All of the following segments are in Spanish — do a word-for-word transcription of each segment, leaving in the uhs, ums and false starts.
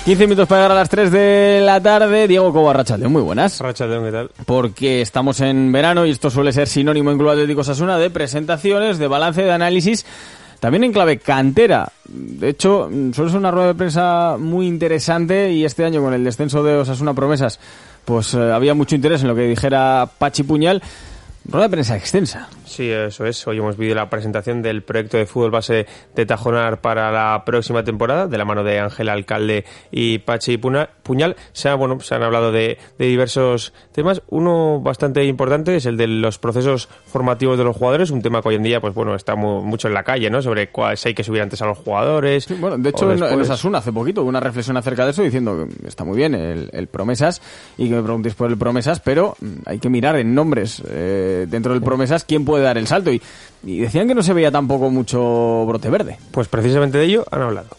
quince minutos para llegar a las tres de la tarde. Diego Cobo, Arratsaldeon, muy buenas. Arratsaldeon, ¿qué tal? Porque estamos en verano y esto suele ser sinónimo en Club Atlético Osasuna de presentaciones, de balance, de análisis, también en clave cantera. De hecho, suele ser una rueda de prensa muy interesante y este año con el descenso de Osasuna Promesas, pues eh, había mucho interés en lo que dijera Pachi Puñal. Rueda de prensa extensa. Sí, eso es. Hoy hemos visto la presentación del proyecto de fútbol base de Tajonar para la próxima temporada, de la mano de Ángel Alcalde y Pachi Puñal. Se, ha, bueno, se han hablado de, de diversos temas. Uno bastante importante es el de los procesos formativos de los jugadores, un tema que hoy en día pues bueno está muy, mucho en la calle, ¿no? Sobre cuál, si hay que subir antes a los jugadores. Sí, bueno, de hecho, en, en Osasuna hace poquito hubo una reflexión acerca de eso, diciendo que está muy bien el, el Promesas y que me preguntéis por el Promesas, pero hay que mirar en nombres eh, dentro del Promesas quién puede dar el salto, y, y decían que no se veía tampoco mucho brote verde. Pues precisamente de ello han hablado.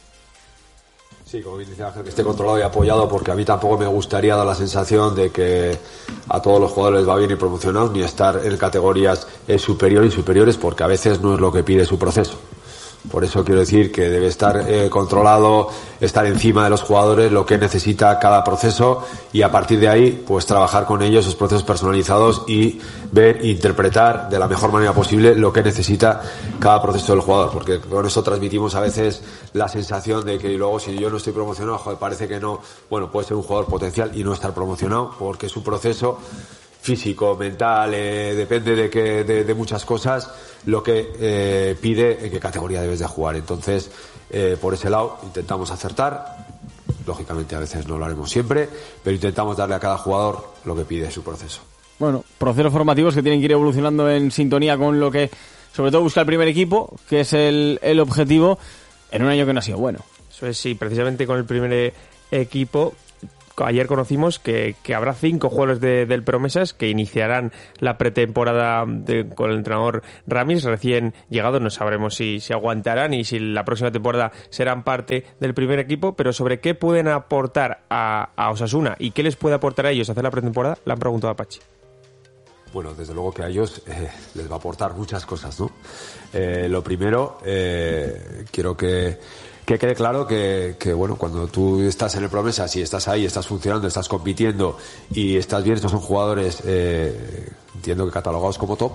Sí, como bien dice Ángel, que esté controlado y apoyado, porque a mí tampoco me gustaría dar la sensación de que a todos los jugadores va bien y promocionados, ni estar en categorías eh, superiores y superiores, porque a veces no es lo que pide su proceso. Por eso quiero decir que debe estar eh, controlado, estar encima de los jugadores, lo que necesita cada proceso, y a partir de ahí pues trabajar con ellos esos procesos personalizados y ver e interpretar de la mejor manera posible lo que necesita cada proceso del jugador, porque con eso transmitimos a veces la sensación de que luego si yo no estoy promocionado, joder, parece que no, bueno, puede ser un jugador potencial y no estar promocionado, porque su proceso físico, mental, eh, depende de que de, de muchas cosas, lo que eh, pide en qué categoría debes de jugar. Entonces, eh, por ese lado intentamos acertar. Lógicamente a veces no lo haremos siempre, pero intentamos darle a cada jugador lo que pide su proceso. Bueno, procesos formativos que tienen que ir evolucionando en sintonía con lo que sobre todo busca el primer equipo, que es el, el objetivo, en un año que no ha sido bueno. Eso es, sí, precisamente con el primer equipo. Ayer conocimos que, que habrá cinco jugadores de, del Promesas que iniciarán la pretemporada de, con el entrenador Ramis, recién llegado. No sabremos si, si aguantarán y si la próxima temporada serán parte del primer equipo, pero sobre qué pueden aportar a, a Osasuna y qué les puede aportar a ellos hacer la pretemporada, le han preguntado a Pachi. Bueno, desde luego que a ellos eh, les va a aportar muchas cosas, ¿no? Eh, lo primero, eh, quiero que Que quede claro que, que, bueno, cuando tú estás en el Promesas y estás ahí, estás funcionando, estás compitiendo y estás bien, estos son jugadores, eh, entiendo que catalogados como top,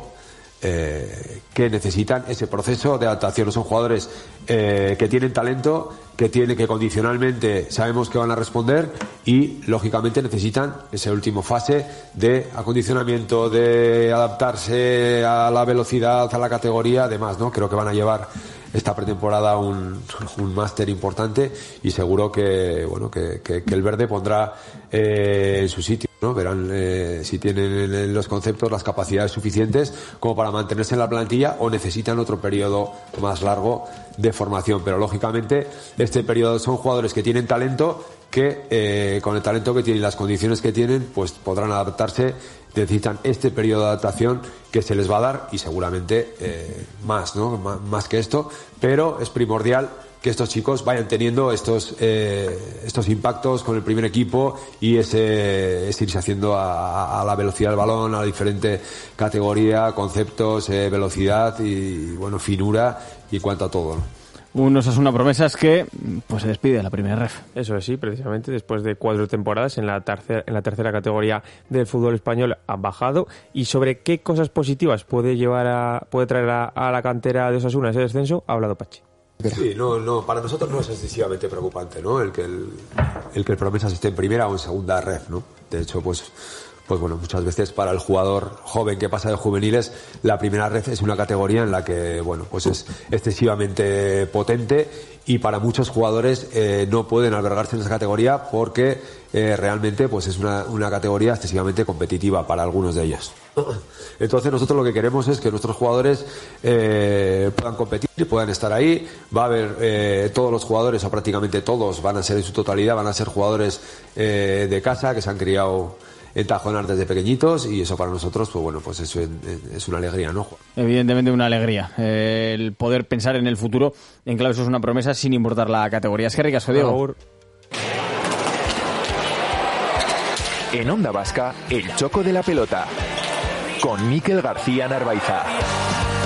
eh, que necesitan ese proceso de adaptación. Son jugadores eh, que tienen talento, que tienen que condicionalmente sabemos que van a responder y, lógicamente, necesitan esa última fase de acondicionamiento, de adaptarse a la velocidad, a la categoría, además, ¿no? Creo que van a llevar esta pretemporada un, un máster importante y seguro que bueno que, que, que el verde pondrá eh, en su sitio, ¿no? Verán eh, si tienen los conceptos, las capacidades suficientes como para mantenerse en la plantilla o necesitan otro periodo más largo de formación, pero lógicamente este periodo son jugadores que tienen talento, que eh, con el talento que tienen y las condiciones que tienen pues podrán adaptarse. Necesitan este periodo de adaptación que se les va a dar y seguramente eh, más, ¿no? M- más que esto, pero es primordial que estos chicos vayan teniendo estos eh, estos impactos con el primer equipo y ese, ese irse haciendo a, a la velocidad del balón, a la diferente categoría, conceptos, eh, velocidad y bueno, finura y en cuanto a todo, ¿no? Unos Osasuna Promesas que pues se despide de la primera ref. Eso es, sí, precisamente después de cuatro temporadas en la tercera en la tercera categoría del fútbol español han bajado. ¿Y sobre qué cosas positivas puede llevar a puede traer a, a la cantera de Osasuna ese descenso? Ha hablado Pachi. Sí, no, no, para nosotros no es excesivamente preocupante, ¿no? El que el, el que el Promesas esté en primera o en segunda ref, ¿no? De hecho, pues pues bueno, muchas veces para el jugador joven que pasa de juveniles, la primera ref es una categoría en la que, bueno, pues es excesivamente potente y para muchos jugadores eh, no pueden albergarse en esa categoría porque eh, realmente pues es una, una categoría excesivamente competitiva para algunos de ellos. Entonces nosotros lo que queremos es que nuestros jugadores eh, puedan competir, puedan estar ahí. Va a haber eh, todos los jugadores, o prácticamente todos, van a ser en su totalidad, van a ser jugadores eh, de casa que se han criado en Tajonar desde pequeñitos y eso para nosotros, pues bueno, pues eso es, es una alegría, ¿no? Evidentemente una alegría. Eh, el poder pensar en el futuro, en clave eso es una promesa sin importar la categoría. Es que ricasco, Diego. En Onda Vasca, el choco de la pelota. Con Mikel García Narvaiza.